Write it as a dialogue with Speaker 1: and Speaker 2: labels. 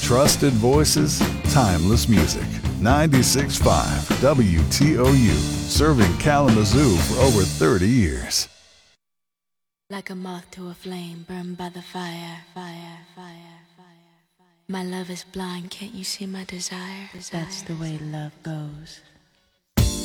Speaker 1: Trusted voices, timeless music. 96.5 WTOU, serving Kalamazoo for over 30 years.
Speaker 2: Like a moth to a flame, burned by the fire, fire, fire, fire. My love is blind, can't you see my desire? That's the way love goes.